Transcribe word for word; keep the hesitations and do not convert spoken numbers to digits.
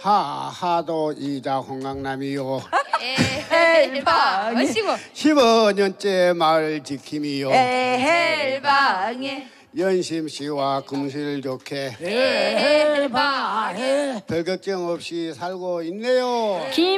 하하도 이자 홍강남이요. 헬방에 마시고 십오 년째 마을 지킴이요. 헬방에 연심 씨와 금실 좋게 헬방에 별 걱정 없이 살고 있네요.